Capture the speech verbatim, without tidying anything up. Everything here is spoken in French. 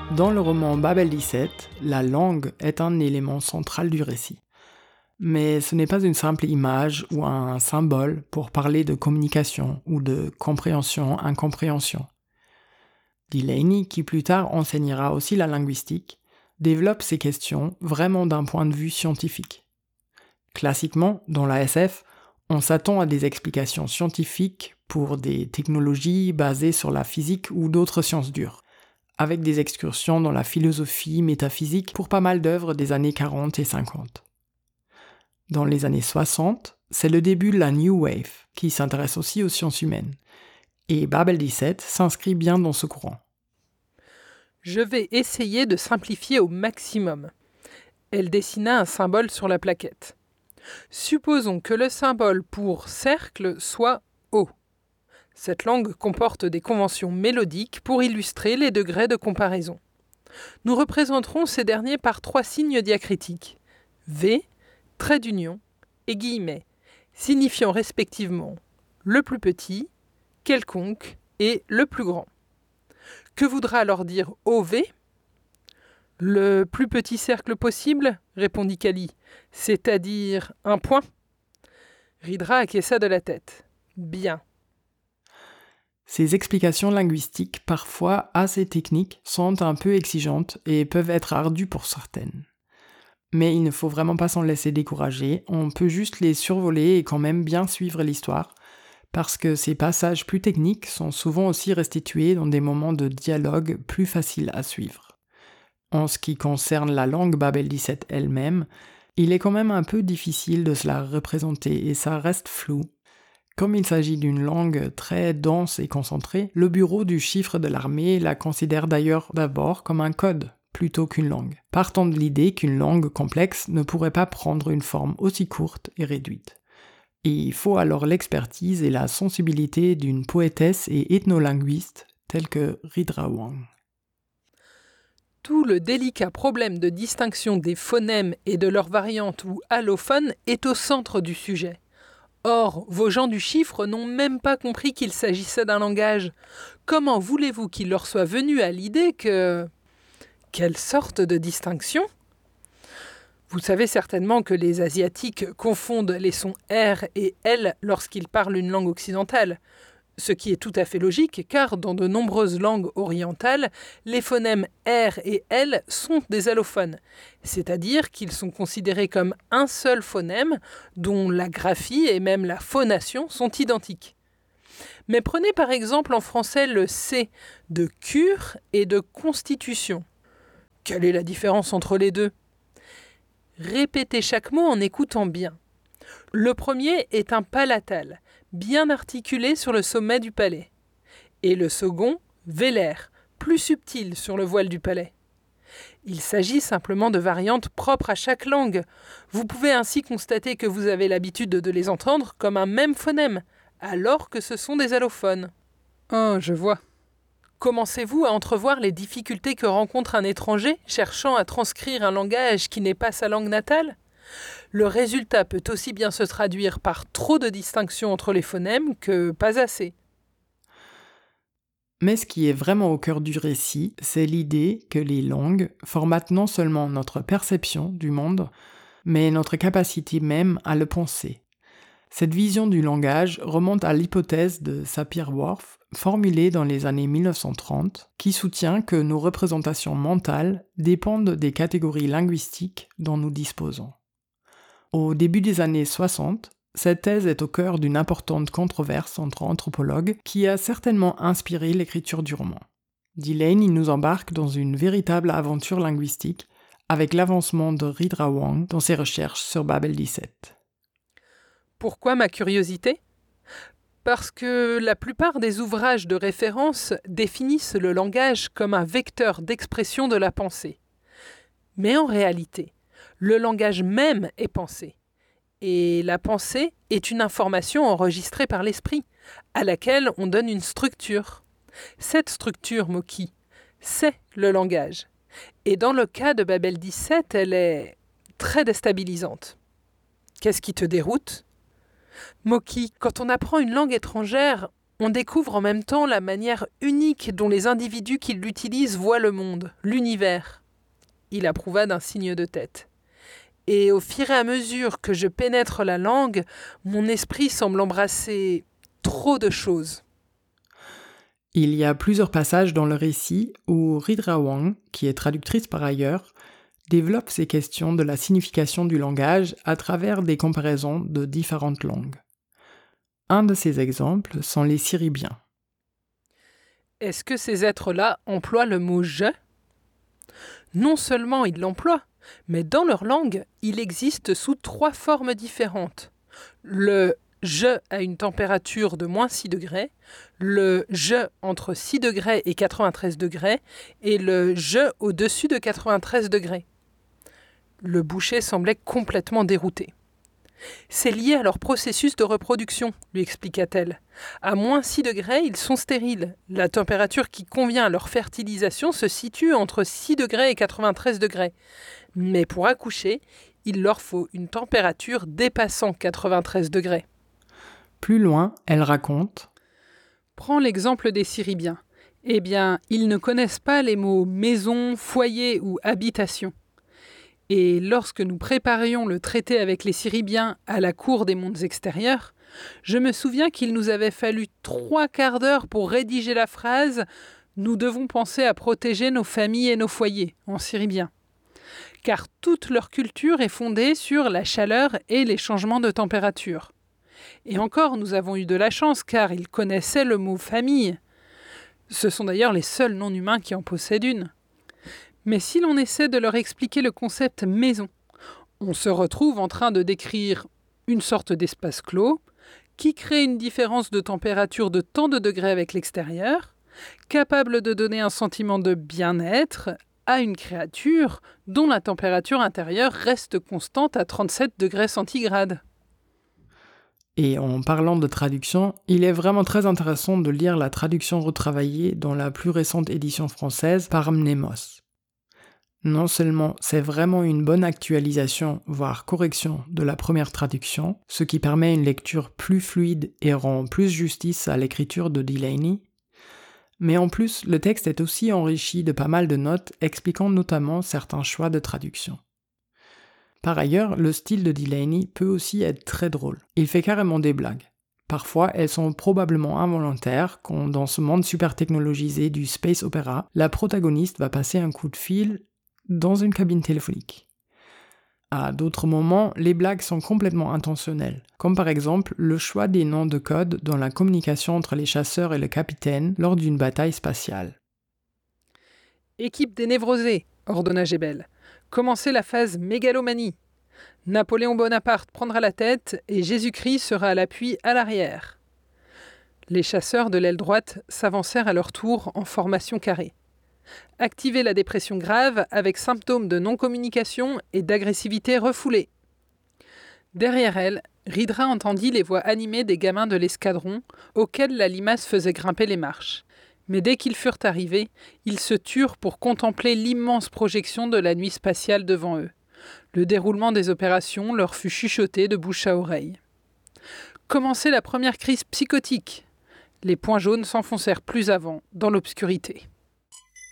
Dans le roman Babel dix-sept, la langue est un élément central du récit. Mais ce n'est pas une simple image ou un symbole pour parler de communication ou de compréhension-incompréhension. Delaney, qui plus tard enseignera aussi la linguistique, développe ces questions vraiment d'un point de vue scientifique. Classiquement, dans la S F, on s'attend à des explications scientifiques pour des technologies basées sur la physique ou d'autres sciences dures, avec des excursions dans la philosophie métaphysique pour pas mal d'œuvres des années quarante et cinquante. Dans les années soixante, c'est le début de la New Wave, qui s'intéresse aussi aux sciences humaines, et Babel dix-sept s'inscrit bien dans ce courant. Je vais essayer de simplifier au maximum. Elle dessina un symbole sur la plaquette. Supposons que le symbole pour cercle soit O. Cette langue comporte des conventions mélodiques pour illustrer les degrés de comparaison. Nous représenterons ces derniers par trois signes diacritiques. V, trait d'union et guillemets, signifiant respectivement le plus petit, quelconque et le plus grand. Que voudra alors dire O V ? Le plus petit cercle possible, répondit Kali, c'est-à-dire un point. Ridra acquiesça de la tête. Bien. Ces explications linguistiques, parfois assez techniques, sont un peu exigeantes et peuvent être ardues pour certaines. Mais il ne faut vraiment pas s'en laisser décourager, on peut juste les survoler et quand même bien suivre l'histoire, parce que ces passages plus techniques sont souvent aussi restitués dans des moments de dialogue plus faciles à suivre. En ce qui concerne la langue Babel dix-sept elle-même, il est quand même un peu difficile de se la représenter et ça reste flou. Comme il s'agit d'une langue très dense et concentrée, le bureau du chiffre de l'armée la considère d'ailleurs d'abord comme un code plutôt qu'une langue, partant de l'idée qu'une langue complexe ne pourrait pas prendre une forme aussi courte et réduite. Et il faut alors l'expertise et la sensibilité d'une poétesse et ethnolinguiste telle que Ridra Wang. Tout le délicat problème de distinction des phonèmes et de leurs variantes ou allophones est au centre du sujet. Or, vos gens du chiffre n'ont même pas compris qu'il s'agissait d'un langage. Comment voulez-vous qu'il leur soit venu à l'idée que... Quelle sorte de distinction ? Vous savez certainement que les Asiatiques confondent les sons R et L lorsqu'ils parlent une langue occidentale. Ce qui est tout à fait logique, car dans de nombreuses langues orientales, les phonèmes R et L sont des allophones, c'est-à-dire qu'ils sont considérés comme un seul phonème, dont la graphie et même la phonation sont identiques. Mais prenez par exemple en français le C de cure et de constitution. Quelle est la différence entre les deux ? Répétez chaque mot en écoutant bien. Le premier est un palatal, bien articulé sur le sommet du palais. Et le second, vélaire, plus subtil sur le voile du palais. Il s'agit simplement de variantes propres à chaque langue. Vous pouvez ainsi constater que vous avez l'habitude de les entendre comme un même phonème, alors que ce sont des allophones. Oh, je vois. Commencez-vous à entrevoir les difficultés que rencontre un étranger cherchant à transcrire un langage qui n'est pas sa langue natale ? Le résultat peut aussi bien se traduire par trop de distinctions entre les phonèmes que pas assez. Mais ce qui est vraiment au cœur du récit, c'est l'idée que les langues formatent non seulement notre perception du monde, mais notre capacité même à le penser. Cette vision du langage remonte à l'hypothèse de Sapir-Whorf, formulée dans les années mille neuf cent trente, qui soutient que nos représentations mentales dépendent des catégories linguistiques dont nous disposons. Au début des années soixante, cette thèse est au cœur d'une importante controverse entre anthropologues qui a certainement inspiré l'écriture du roman. Delaney nous embarque dans une véritable aventure linguistique avec l'avancement de Ridra Wang dans ses recherches sur Babel dix-sept. Pourquoi ma curiosité ? Parce que la plupart des ouvrages de référence définissent le langage comme un vecteur d'expression de la pensée. Mais en réalité, le langage même est pensé. Et la pensée est une information enregistrée par l'esprit, à laquelle on donne une structure. Cette structure, Moki, c'est le langage. Et dans le cas de Babel dix-sept, elle est très déstabilisante. Qu'est-ce qui te déroute ? Moki, quand on apprend une langue étrangère, On découvre en même temps la manière unique dont les individus qui l'utilisent voient le monde, l'univers. Il approuva d'un signe de tête. Et au fur et à mesure que je pénètre la langue, mon esprit semble embrasser trop de choses. Il y a plusieurs passages dans le récit où Ridra Wang, qui est traductrice par ailleurs, développe ces questions de la signification du langage à travers des comparaisons de différentes langues. Un de ces exemples sont les Siribiens. Est-ce que ces êtres-là emploient le mot « je » ? Non seulement ils l'emploient, mais dans leur langue, il existe sous trois formes différentes. Le « je » à une température de moins six degrés, le « je » entre six degrés et quatre-vingt-treize degrés, et le « je » au-dessus de quatre-vingt-treize degrés. Le boucher semblait complètement dérouté. « C'est lié à leur processus de reproduction, lui expliqua-t-elle. À moins six degrés, ils sont stériles. La température qui convient à leur fertilisation se situe entre six degrés et quatre-vingt-treize degrés. Mais pour accoucher, il leur faut une température dépassant quatre-vingt-treize degrés. » Plus loin, elle raconte « Prends l'exemple des Siribiens. Eh bien, ils ne connaissent pas les mots maison, foyer ou habitation. Et lorsque nous préparions le traité avec les Siribiens à la cour des mondes extérieurs, je me souviens qu'il nous avait fallu trois quarts d'heure pour rédiger la phrase « Nous devons penser à protéger nos familles et nos foyers » en siribien. Car toute leur culture est fondée sur la chaleur et les changements de température. Et encore, nous avons eu de la chance car ils connaissaient le mot « famille ». Ce sont d'ailleurs les seuls non-humains qui en possèdent une. Mais si l'on essaie de leur expliquer le concept maison, on se retrouve en train de décrire une sorte d'espace clos qui crée une différence de température de tant de degrés avec l'extérieur, capable de donner un sentiment de bien-être à une créature dont la température intérieure reste constante à trente-sept degrés centigrades. Et en parlant de traduction, il est vraiment très intéressant de lire la traduction retravaillée dans la plus récente édition française par Mnemos. Non seulement c'est vraiment une bonne actualisation, voire correction de la première traduction, ce qui permet une lecture plus fluide et rend plus justice à l'écriture de Delany, mais en plus le texte est aussi enrichi de pas mal de notes expliquant notamment certains choix de traduction. Par ailleurs, le style de Delany peut aussi être très drôle. Il fait carrément des blagues. Parfois, elles sont probablement involontaires quand, dans ce monde super technologisé du space opéra, la protagoniste va passer un coup de fil dans une cabine téléphonique. À d'autres moments, les blagues sont complètement intentionnelles, comme par exemple le choix des noms de code dans la communication entre les chasseurs et le capitaine lors d'une bataille spatiale. « Équipe des névrosés », ordonna Gébel. « Commencez la phase mégalomanie. Napoléon Bonaparte prendra la tête et Jésus-Christ sera à l'appui à l'arrière. » Les chasseurs de l'aile droite s'avancèrent à leur tour en formation carrée. Activer la dépression grave avec symptômes de non-communication et d'agressivité refoulée. Derrière elle, Ridra entendit les voix animées des gamins de l'escadron auxquels la limace faisait grimper les marches. Mais dès qu'ils furent arrivés, ils se turent pour contempler l'immense projection de la nuit spatiale devant eux. Le déroulement des opérations leur fut chuchoté de bouche à oreille. Commençait la première crise psychotique. Les points jaunes s'enfoncèrent plus avant, dans l'obscurité.